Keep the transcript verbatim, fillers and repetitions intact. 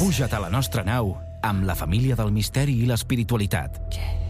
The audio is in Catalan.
Puja't a la nostra nau amb la família del misteri i l'espiritualitat.